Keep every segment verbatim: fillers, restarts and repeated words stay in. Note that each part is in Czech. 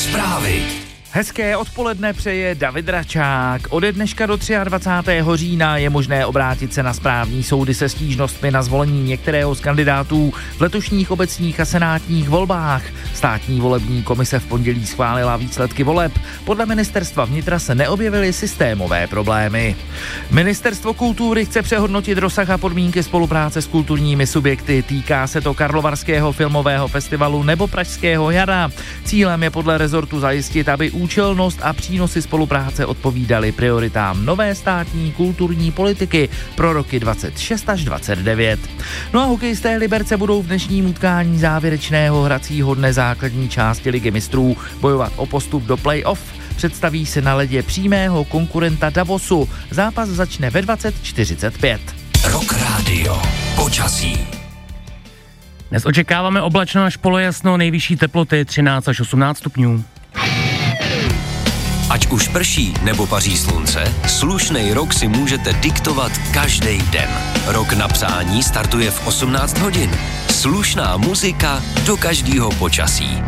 Zprávy. Hezké odpoledne přeje David Račák. Ode dneška do dvacátého třetího října je možné obrátit se na správní soudy se stížnostmi na zvolení některého z kandidátů v letošních obecních a senátních volbách. Státní volební komise v pondělí schválila výsledky voleb. Podle ministerstva vnitra se neobjevily systémové problémy. Ministerstvo kultury chce přehodnotit rozsah a podmínky spolupráce s kulturními subjekty. Týká se to Karlovarského filmového festivalu nebo Pražského jara. Cílem je podle rezortu zajistit, aby účelnost a přínosy spolupráce odpovídaly prioritám nové státní kulturní politiky pro roky dvacet šest až dvacet devět. No a hokejisté Liberce budou v dnešním utkání závěrečného hracího dne základní části Ligy mistrů bojovat o postup do play-off. Představí se na ledě přímého konkurenta Davosu. Zápas začne ve dvacet čtyřicet pět. Rock Radio. Počasí. Dnes očekáváme oblačno až polojasno, nejvyšší teploty třináct až osmnáct stupňů. Ať už prší nebo paří slunce, slušnej rok si můžete diktovat každý den. Rok na přání startuje v osmnáct hodin. Slušná muzika do každého počasí.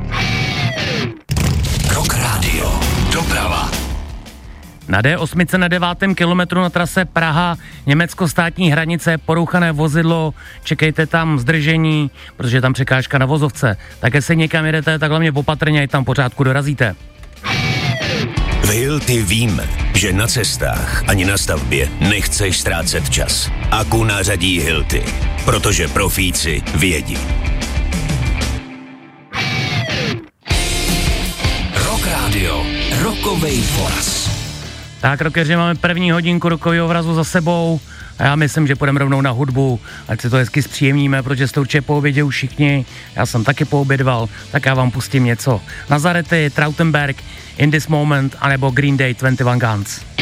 Rock Radio. Doprava. Na D osm na devátém kilometru na trase Praha, Německo státní hranice, porouchané vozidlo, čekejte tam zdržení, protože je tam překážka na vozovce. Také se někam jedete, tak hlavně opatrně, ať tam pořádku dorazíte. V Hilti víme, že na cestách ani na stavbě nechceš ztrácet čas. Aku nařadí Hilti, protože profíci vědí. Rock Radio. Rokovej voraz. Tak, rockeři, máme první hodinku rokového vrazu za sebou a já myslím, že půjdeme rovnou na hudbu, ať si to hezky zpříjemníme, protože jste určitě po obědě už všichni, já jsem taky poobědval, tak já vám pustím něco. Nazarety, Trautenberg, In This Moment, anebo Green Day dvacet jedna Guns.